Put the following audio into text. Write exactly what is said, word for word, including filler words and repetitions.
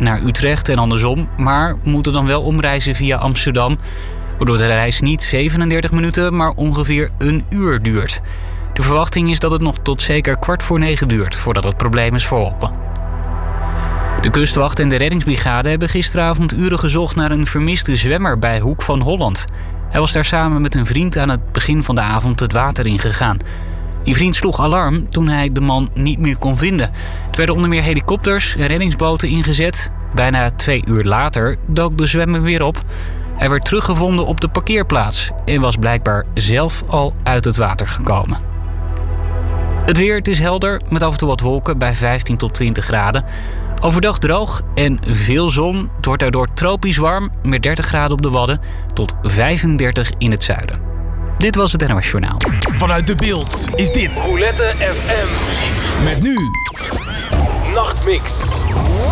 naar Utrecht en andersom, maar moeten dan wel omreizen via Amsterdam, waardoor de reis niet zevenendertig minuten, maar ongeveer een uur duurt. De verwachting is dat het nog tot zeker kwart voor negen duurt voordat het probleem is verholpen. De kustwacht en de reddingsbrigade hebben gisteravond uren gezocht naar een vermiste zwemmer bij Hoek van Holland. Hij was daar samen met een vriend aan het begin van de avond het water ingegaan. Die vriend sloeg alarm toen hij de man niet meer kon vinden. Er werden onder meer helikopters en reddingsboten ingezet. Bijna twee uur later dook de zwemmer weer op. Hij werd teruggevonden op de parkeerplaats en was blijkbaar zelf al uit het water gekomen. Het weer, het is helder met af en toe wat wolken bij vijftien tot twintig graden. Overdag droog en veel zon. Het wordt daardoor tropisch warm met dertig graden op de Wadden tot vijfendertig in het zuiden. Dit was het N O S Journaal. Vanuit De Bilt is dit Roulette F M. Met nu Nachtmix.